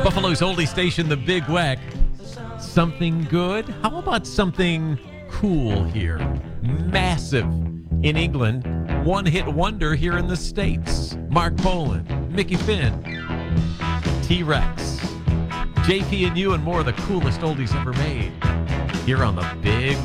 Buffalo's oldie station, The Big Weck. Something good? How about something cool here? Massive in England, one-hit wonder here in the States. Mark Bolan, Mickey Finn, T-Rex, JP and you, and more of the coolest oldies ever made here on The Big